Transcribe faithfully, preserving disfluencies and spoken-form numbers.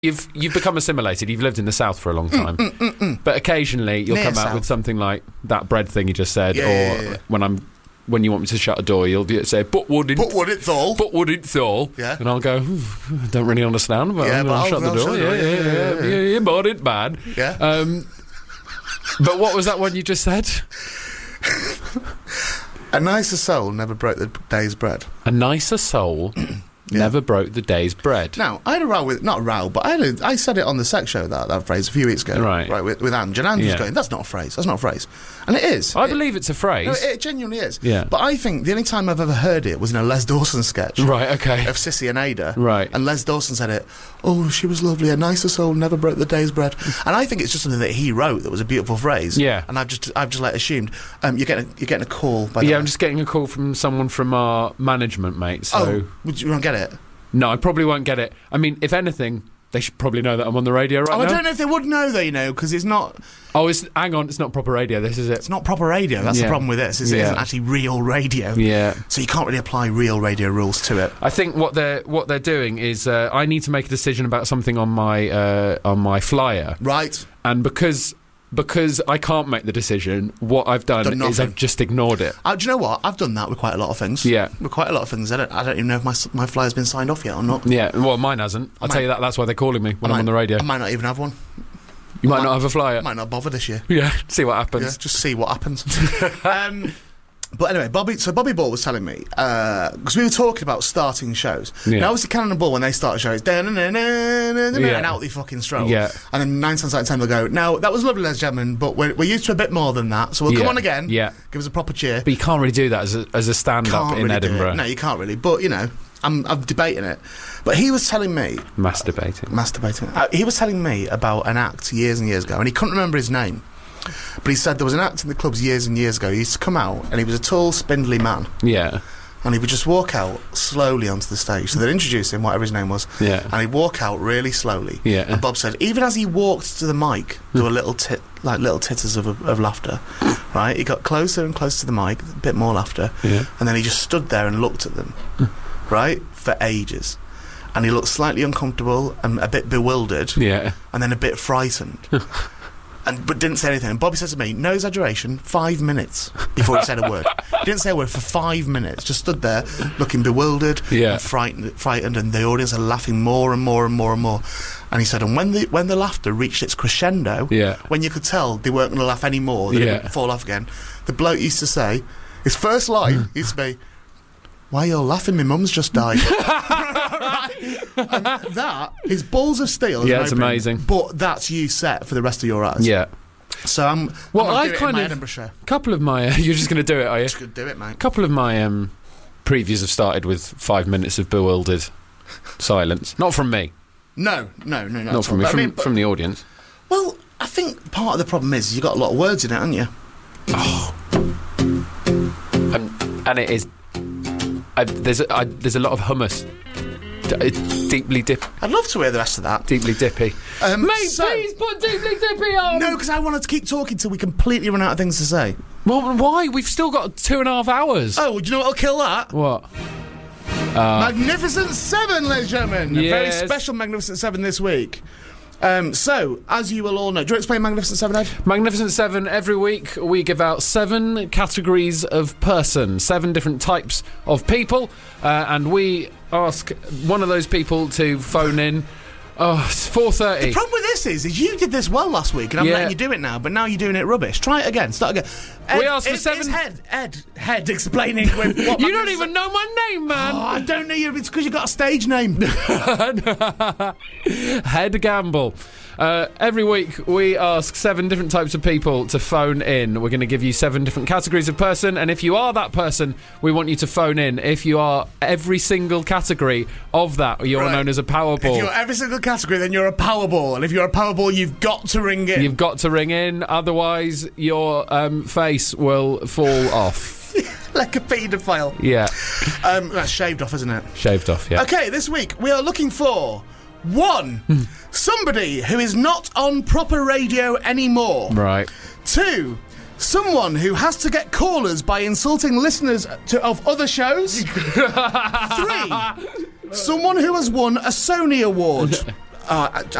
You've you've become assimilated. You've lived in the South for a long time, mm, mm, mm. but occasionally you'll Near come out South. with something like that bread thing you just said, Yeah, or yeah, yeah. when I'm when you want me to shut a door, you'll do, say, "But wouldn't, But would it all? but wouldn't all?" Yeah. And I'll go, "Hmm, I don't really understand, but Yeah, I'm but going to I'll- shut the I'll door. shut Yeah, the yeah, door. yeah, Yeah, yeah, yeah, yeah, yeah, but it's bad." Yeah. Um, but what was that one you just said? A nicer soul never broke the day's bread. A nicer soul never broke the day's bread. Now, I had a row with, not a row, but I had a, I said it on the sex show, that, that phrase, a few weeks ago. Right. Right, with, with Ange. And Ange Yeah. was going, that's not a phrase, that's not a phrase. And it is. I It- believe it's a phrase. No, it genuinely is. Yeah. But I think the only time I've ever heard it was in a Les Dawson sketch. Right, okay. Of Sissy and Ada. Right. And Les Dawson said it, oh, she was lovely, a nicer soul never broke the day's bread. And I think it's just something that he wrote that was a beautiful phrase. Yeah. And I've just I've just like assumed. Um, you're getting a, you're getting a call by the Yeah, way. I'm just getting a call from someone from our management, mate. So Oh, would you want to get it? no, I probably won't get it. I mean, if anything, they should probably know that I'm on the radio right Oh, now. I don't know if they would know though, you know, because it's not Oh, it's, hang on, it's not proper radio. This is it. it's not proper radio. That's Yeah. the problem with this. Is It Yeah. isn't actually real radio. Yeah. So you can't really apply real radio rules to it. I think what they're what they're doing is uh, I need to make a decision about something on my uh, on my flyer, Right. and because because I can't make the decision, what I've done, Done is nothing. I've just ignored it. Uh, do you know what? I've done that with quite a lot of things. Yeah. With quite a lot of things. I don't, I don't even know if my s- my flyer's been signed off yet or not. Yeah, well, mine hasn't. I'll might- tell you that. That's why they're calling me when I I'm might- on the radio. I might not even have one. You might might- not have a flyer. I might not bother this year. Yeah, see what Yeah, happens. just see what happens. um, but anyway, Bobby. So Bobby Ball was telling me because we were talking about starting shows. Yeah. Now, obviously, Cannon and Ball when they start a show, it's and Yeah. out they fucking stroll. Yeah. And then nine times out of ten they'll go, "Now that was lovely, ladies and gentlemen, but we're, we're used to a bit more than that, so we'll come Yeah. on again. Yeah. Give us a proper cheer." But you can't really do that as a, as a stand-up Can't in really do it. Edinburgh. No, you can't really. But you know, I'm I'm debating it. But he was telling me. Masturbating. Masturbating. Uh, he was telling me about an act years and years ago, and he couldn't remember his name. But he said there was an act in the clubs years and years ago. He used to come out, and he was a tall, spindly man, Yeah. and he would just walk out slowly onto the stage. So they'd introduce him, whatever his name was, Yeah. and he'd walk out really slowly. Yeah. And Bob said, even as he walked to the mic, there were little tit, like little titters of, of laughter. Right? He got closer and closer to the mic, a bit more laughter, Yeah. and then he just stood there and looked at them, right, for ages. And he looked slightly uncomfortable and a bit bewildered, Yeah. and then a bit frightened. And but didn't say anything. And Bobby said to me, no exaggeration, five minutes before he said a word. He didn't say a word for five minutes. Just stood there, looking bewildered Yeah. and frightened, frightened, and the audience are laughing more and more and more and more. And he said, and when the when the laughter reached its crescendo, Yeah. when you could tell they weren't going to laugh anymore, they Yeah. would fall off again. The bloke used to say, his first line used to be, "Why you're laughing? My mum's just died." And that is balls of steel. Yeah, in my it's opinion. amazing. But that's you set for the rest of your eyes. Yeah. So I'm. Well, I'm gonna I've do it in kind my of- Edinburgh show. A couple of my... Uh, you're just going to do it, are you? Just gonna do it, mate. A couple of my um, previews have started with five minutes of bewildered silence. Not from me. No, no, no, no. Not from me. But I From, mean, but- from the audience. well, I think part of the problem is you've got a lot of words in it, haven't you? Um, and it is... I, there's, a, I, there's a lot of hummus. D- It's deeply dip, I'd love to hear the rest of that. deeply dippy. Um, Mate, so- please put deeply dippy on! No, because I wanted to keep talking till we completely run out of things to say. Well, why? We've still got two and a half hours. Oh, do you know what'll kill that? What? Magnificent Seven, ladies and gentlemen. A very Yes. special Magnificent Seven this week. Um, so, as you will all know, do you want to explain Magnificent Seven, Ed? Magnificent Seven, every week we give out seven categories of person, seven different types of people, uh, and we ask one of those people to phone in. Oh, it's four thirty. The problem with this is, is you did this well last week, and I'm Yeah. letting you do it now, but now you're doing it rubbish. Try it again. Start again. Ed, We asked for is- seven- is Ed, Ed, Head explaining with what You don't Magnificent- even know my name, man! Oh, I don't know you. It's because you got a stage name. Head Gamble. Uh, every week we ask seven different types of people to phone in. We're going to give you seven different categories of person, and if you are that person, we want you to phone in. If you are every single category of that, you're Right. known as a Powerball. If you're every single category, then you're a Powerball. And if you're a Powerball, you've got to ring in. You've got to ring in, otherwise your um, face will fall off. like a paedophile. Yeah, Um, that's shaved off, isn't it? shaved off, yeah. Okay, this week we are looking for one, somebody who is not on proper radio anymore. Right. Two, someone who has to get callers by insulting listeners to, of other shows. Three, someone who has won a Sony Award. Oh, I,